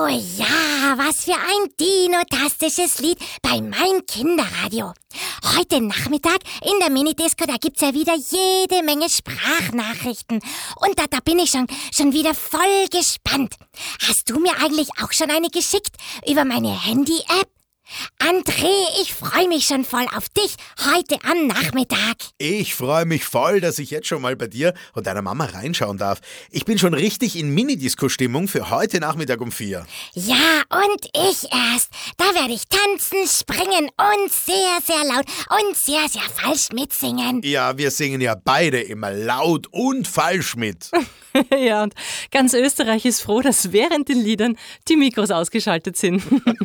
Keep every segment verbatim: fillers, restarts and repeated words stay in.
Oh ja, was für ein dinotastisches Lied bei Mein Kinderradio. Heute Nachmittag in der Minidisco, da gibt's ja wieder jede Menge Sprachnachrichten. Und da, da bin ich schon, schon wieder voll gespannt. Hast du mir eigentlich auch schon eine geschickt über meine Handy-App? André, ich freue mich schon voll auf dich heute am Nachmittag. Ich freue mich voll, dass ich jetzt schon mal bei dir und deiner Mama reinschauen darf. Ich bin schon richtig in Minidisco-Stimmung für heute Nachmittag um vier. Ja, und ich erst. Da werde ich tanzen, springen und sehr, sehr laut und sehr, sehr falsch mitsingen. Ja, wir singen ja beide immer laut und falsch mit. Ja, und ganz Österreich ist froh, dass während den Liedern die Mikros ausgeschaltet sind.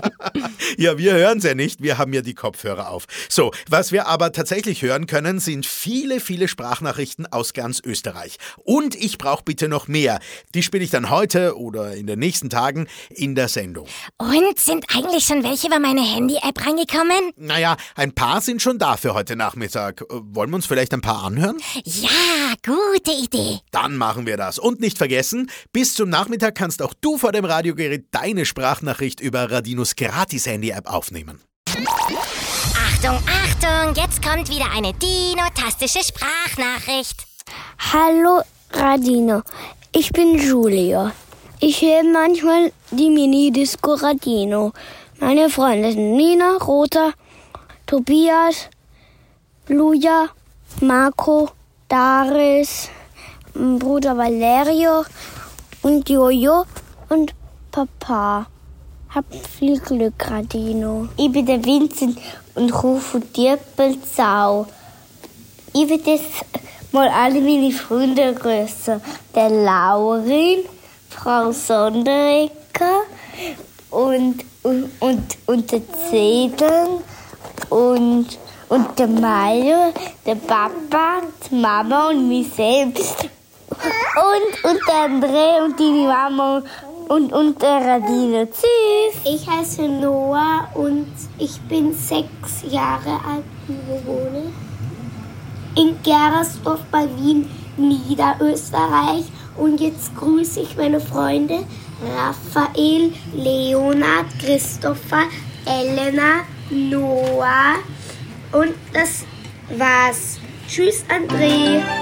Ja, wir hören es ja nicht, wir haben ja die Kopfhörer auf. So, was wir aber tatsächlich hören können, sind viele, viele Sprachnachrichten aus ganz Österreich. Und ich brauche bitte noch mehr. Die spiele ich dann heute oder in den nächsten Tagen in der Sendung. Und sind eigentlich schon welche über meine Handy-App reingekommen? Naja, ein paar sind schon da für heute Nachmittag. Äh, Wollen wir uns vielleicht ein paar anhören? Ja, gute Idee. Dann machen wir das. Und nicht vergessen, bis zum Nachmittag kannst auch du vor dem Radiogerät deine Sprachnachricht über Radinos Gratis-Handy-App aufnehmen. Achtung, Achtung, jetzt kommt wieder eine dinotastische Sprachnachricht. Hallo Radino, ich bin Julia. Ich höre manchmal die Mini-Disco Radino. Meine Freunde sind Nina, Rota, Tobias, Luja, Marco, Daris, Bruder Valerio und Jojo und Papa. Hab viel Glück, Radino. Ich bin der Vincent und rufe Dirpelzau. Ich will jetzt mal alle meine Freunde grüßen. Der Laurin, Frau Sonderecker und, und, und, und der Zedern und, und der Mario, der Papa, die Mama und mich selbst. Und, und der André und die Mama und, und der Radino. Tschüss. Ich heiße Noah und ich bin sechs Jahre alt und wohne in Gerersdorf bei Wien, Niederösterreich. Und jetzt grüße ich meine Freunde Raphael, Leonard, Christopher, Elena, Noah. Und das war's. Tschüss, André.